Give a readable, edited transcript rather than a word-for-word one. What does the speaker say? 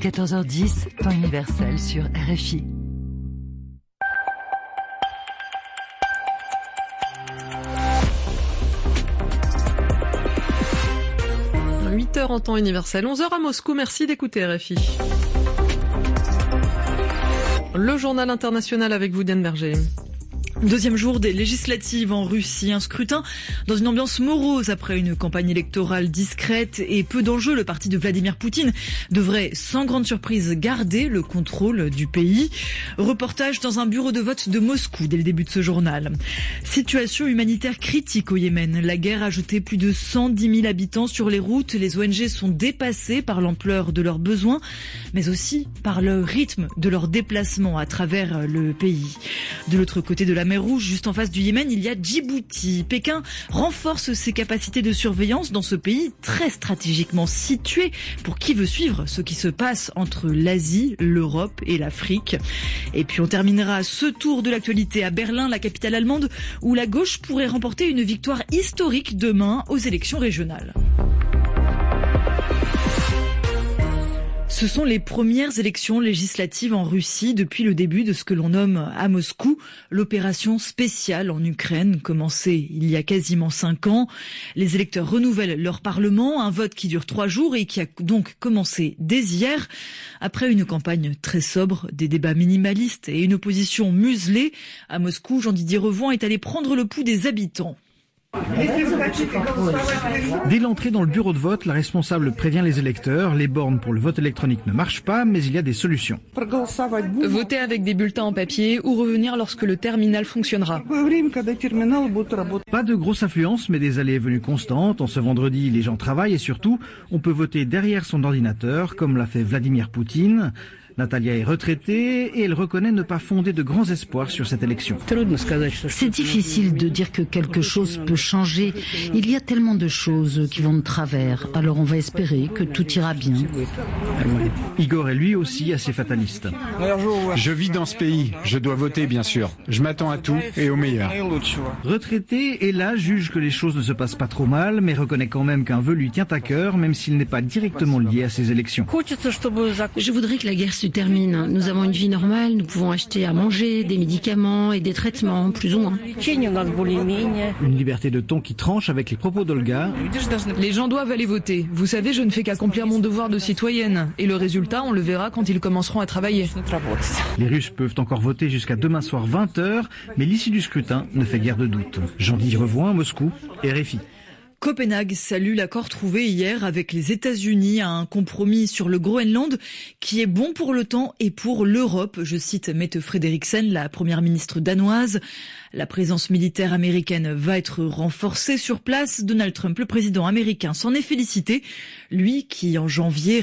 14h10, temps universel sur RFI. – 8h en temps universel, 11h à Moscou. Merci d'écouter RFI. Le journal international avec vous, Diane Berger. Deuxième jour des législatives en Russie, un scrutin dans une ambiance morose après une campagne électorale discrète et peu d'enjeux. Le parti de Vladimir Poutine devrait sans grande surprise garder le contrôle du pays. Reportage dans un bureau de vote de Moscou dès le début de ce journal. Situation humanitaire critique au Yémen. La guerre a jeté plus de 110 000 habitants sur les routes. Les ONG sont dépassées par l'ampleur de leurs besoins, mais aussi par le rythme de leurs déplacements à travers le pays. De l'autre côté de la mer Rouge, juste en face du Yémen, il y a Djibouti. Pékin renforce ses capacités de surveillance dans ce pays très stratégiquement situé pour qui veut suivre ce qui se passe entre l'Asie, l'Europe et l'Afrique. Et puis on terminera ce tour de l'actualité à Berlin, la capitale allemande, où la gauche pourrait remporter une victoire historique demain aux élections régionales. Ce sont les premières élections législatives en Russie depuis le début de ce que l'on nomme à Moscou l'opération spéciale en Ukraine, commencée il y a quasiment 5 ans. Les électeurs renouvellent leur parlement, un vote qui dure 3 jours et qui a donc commencé dès hier. Après une campagne très sobre, des débats minimalistes et une opposition muselée, à Moscou, Jean-Didier Revoin est allé prendre le pouls des habitants. Dès l'entrée dans le bureau de vote, la responsable prévient les électeurs. Les bornes pour le vote électronique ne marchent pas, mais il y a des solutions. Voter avec des bulletins en papier ou revenir lorsque le terminal fonctionnera. Pas de grosse affluence, mais des allées et venues constantes. En ce vendredi, les gens travaillent et surtout, on peut voter derrière son ordinateur, comme l'a fait Vladimir Poutine. Natalia est retraitée et elle reconnaît ne pas fonder de grands espoirs sur cette élection. C'est difficile de dire que quelque chose peut changer. Il y a tellement de choses qui vont de travers. Alors on va espérer que tout ira bien. Igor est lui aussi assez fataliste. Je vis dans ce pays. Je dois voter, bien sûr. Je m'attends à tout et au meilleur. Retraité, et là juge que les choses ne se passent pas trop mal, mais reconnaît quand même qu'un vœu lui tient à cœur, même s'il n'est pas directement lié à ces élections. Je voudrais que la guerre se termine. Nous avons une vie normale, nous pouvons acheter à manger, des médicaments et des traitements, plus ou moins. Une liberté de ton qui tranche avec les propos d'Olga. Les gens doivent aller voter. Vous savez, je ne fais qu'accomplir mon devoir de citoyenne. Et le résultat, on le verra quand ils commenceront à travailler. Les Russes peuvent encore voter jusqu'à demain soir 20h, mais l'issue du scrutin ne fait guère de doute. Jean-Didier Revoin, Moscou, RFI. Copenhague salue l'accord trouvé hier avec les États-Unis à un compromis sur le Groenland qui est bon pour le temps et pour l'Europe. Je cite Mette Frederiksen, la première ministre danoise. La présence militaire américaine va être renforcée sur place. Donald Trump, le président américain, s'en est félicité. Lui qui, en janvier,